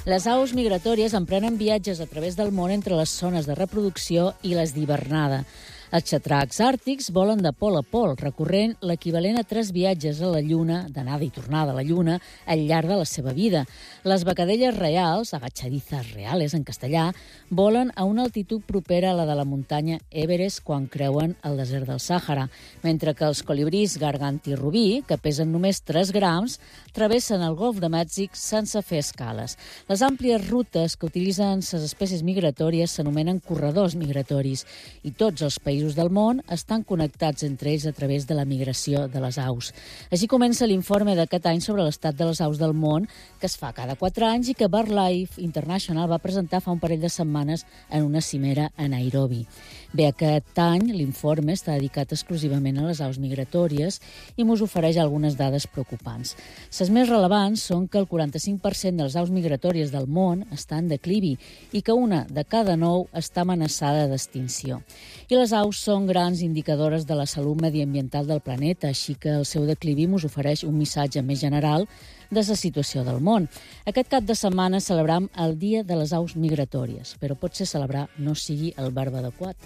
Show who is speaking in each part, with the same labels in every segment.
Speaker 1: Les aus migratòries emprenen viatges a través del món entre les zones de reproducció i les d'hivernada. Els xatracs àrtics volen de pol a pol, recorrent l'equivalent a 3 viatges a la Lluna, d'anada i tornada a la Lluna, al llarg de la seva vida. Les becadelles reals, agachadizas reales en castellà, volen a una altitud propera a la de la muntanya Everest quan creuen el desert del Sàhara, mentre que els colibrís gargantirrubí, que pesen només 3 grams, travessen el Golf de Mèxic sense fer escales. Les àmplies rutes que utilitzen les espècies migratòries s'anomenen corredors migratoris i tots els països del món estan connectats entre ells a través de la migració de les aus. Així comença l'informe d'aquest any sobre l'estat de les aus del món, que es fa cada 4 anys i que BirdLife International va presentar fa un parell de setmanes en una cimera a Nairobi. Bé, aquest any l'informe està dedicat exclusivament a les aus migratòries i mos ofereix algunes dades preocupants. Les més rellevants són que el 45% de les aus migratòries del món està en declivi i que una de cada 9 està amenaçada d'extinció. I les aus són grans indicadores de la salut mediambiental del planeta, així que el seu declivi mos ofereix un missatge més general de la situació del món. Aquest cap de setmana celebram el Dia de les Aus Migratòries, però potser celebrar no sigui el verb adequat.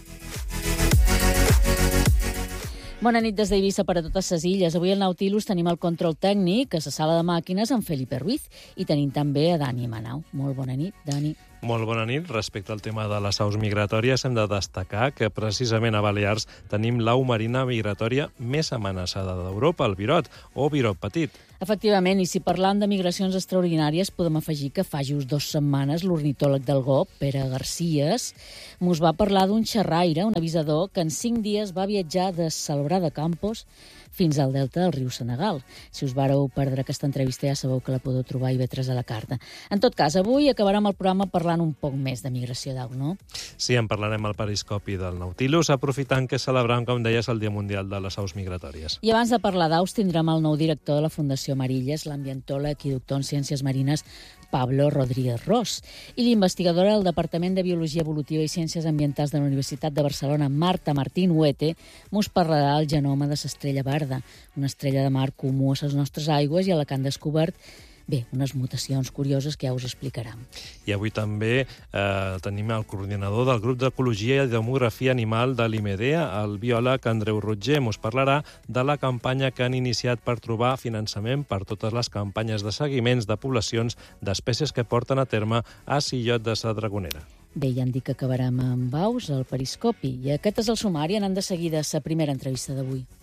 Speaker 1: Bona nit des d'Eivissa per a totes les illes. Avui al Nautilus tenim el control tècnic a la sala de màquines amb Felipe Ruiz i tenim també a Dani Manau. Molt bona nit, Dani.
Speaker 2: Molt bona nit. Respecte al tema de les aus migratòries, hem de destacar que precisament a Balears tenim l'au marina migratòria més amenaçada d'Europa, el virot, o virot petit.
Speaker 1: Efectivament, i si parlant de migracions extraordinàries, podem afegir que fa just 2 setmanes l'ornitòleg del GOB, Pere Garcies, mos va parlar d'un xerraire, un avisador, que en 5 dies va viatjar de Salobrar de Campos fins al delta del riu Senegal. Si us vareu perdre aquesta entrevista ja sabeu que la podeu trobar a IB3 a la carta. En tot cas, avui acabarem el programa parlant un poc més de migració d'aus, no?
Speaker 2: Sí, en parlarem al periscopi del Nautilus, aprofitant que celebrem, com deies, el Dia Mundial de les Aus Migratòries.
Speaker 1: I abans de parlar d'aus tindrem el nou director de la Fundació Marilles, l'ambientòleg i doctor en Ciències Marines, Pablo Rodríguez Ros, i l'investigadora del Departament de Biologia Evolutiva i Ciències Ambientals de la Universitat de Barcelona, Marta Martín Huete, mos parlarà del genoma de l'estrella verda, una estrella de mar comú a les nostres aigües i a la que han descobert unes mutacions curioses que ja us explicarem.
Speaker 2: I avui també tenim el coordinador del grup d'Ecologia i Demografia Animal de l'IMEDEA, el biòleg Andreu Rotger. Mos parlarà de la campanya que han iniciat per trobar finançament per totes les campanyes de seguiments de poblacions d'espècies que porten a terme a Sillot de la Dragonera.
Speaker 1: Bé, ja han dit que acabarem amb aus al periscopi. I aquest és el sumari. Anem de seguida a la primera entrevista d'avui.